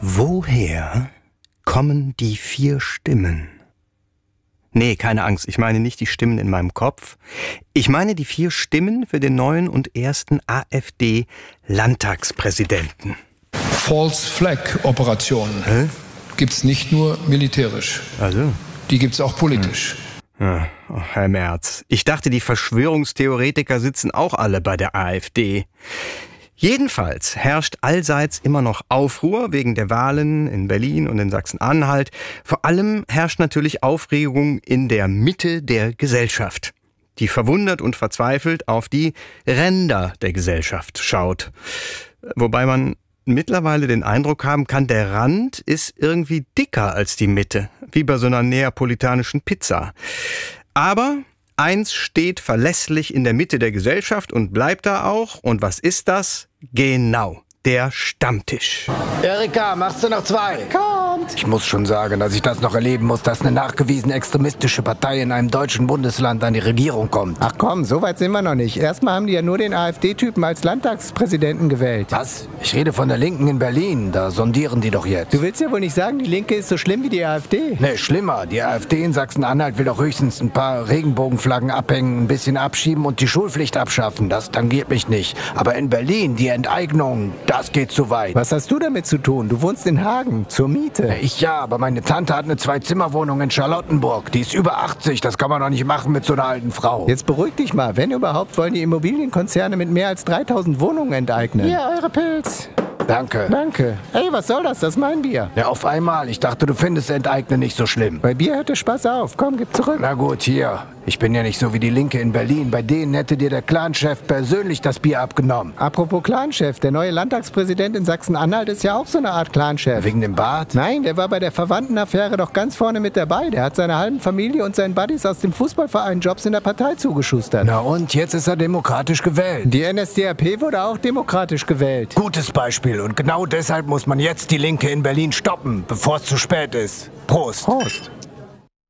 Woher kommen die 4 Stimmen? Nee, keine Angst, ich meine nicht die Stimmen in meinem Kopf. Ich meine die 4 Stimmen für den neuen und ersten AfD-Landtagspräsidenten. False Flag Operationen gibt's nicht nur militärisch. Also? Die gibt's auch politisch. Ja, oh, Herr Merz, ich dachte, die Verschwörungstheoretiker sitzen auch alle bei der AfD. Jedenfalls herrscht allseits immer noch Aufruhr wegen der Wahlen in Berlin und in Sachsen-Anhalt. Vor allem herrscht natürlich Aufregung in der Mitte der Gesellschaft, die verwundert und verzweifelt auf die Ränder der Gesellschaft schaut. Wobei man mittlerweile den Eindruck haben kann, der Rand ist irgendwie dicker als die Mitte, wie bei so einer neapolitanischen Pizza. Aber eins steht verlässlich in der Mitte der Gesellschaft und bleibt da auch. Und was ist das? Genau, der Stammtisch. Erika, machst du noch 2? Kommt! Ich muss schon sagen, dass ich das noch erleben muss, dass eine nachgewiesen extremistische Partei in einem deutschen Bundesland an die Regierung kommt. Ach komm, so weit sind wir noch nicht. Erstmal haben die ja nur den AfD-Typen als Landtagspräsidenten gewählt. Was? Ich rede von der Linken in Berlin. Da sondieren die doch jetzt. Du willst ja wohl nicht sagen, die Linke ist so schlimm wie die AfD? Nee, schlimmer. Die AfD in Sachsen-Anhalt will doch höchstens ein paar Regenbogenflaggen abhängen, ein bisschen abschieben und die Schulpflicht abschaffen. Das tangiert mich nicht. Aber in Berlin, die Enteignung, das geht zu weit. Was hast du damit zu tun? Du wohnst in Hagen, zur Miete. Ja, aber meine Tante hat eine 2-Zimmer-Wohnung in Charlottenburg. Die ist über 80. Das kann man doch nicht machen mit so einer alten Frau. Jetzt beruhig dich mal. Wenn überhaupt, wollen die Immobilienkonzerne mit mehr als 3000 Wohnungen enteignen. Hier, eure Pilz. Danke. Danke. Ey, was soll das? Das ist mein Bier. Ja, auf einmal. Ich dachte, du findest Enteignen nicht so schlimm. Bei Bier hört der Spaß auf. Komm, gib zurück. Na gut, hier. Ich bin ja nicht so wie die Linke in Berlin. Bei denen hätte dir der Clanchef persönlich das Bier abgenommen. Apropos Clanchef, der neue Landtagspräsident in Sachsen-Anhalt ist ja auch so eine Art Clanchef. Wegen dem Bart? Nein, der war bei der Verwandtenaffäre doch ganz vorne mit dabei. Der hat seiner halben Familie und seinen Buddies aus dem Fußballverein Jobs in der Partei zugeschustert. Na und? Jetzt ist er demokratisch gewählt. Die NSDAP wurde auch demokratisch gewählt. Gutes Beispiel. Und genau deshalb muss man jetzt die Linke in Berlin stoppen, bevor es zu spät ist. Prost. Prost.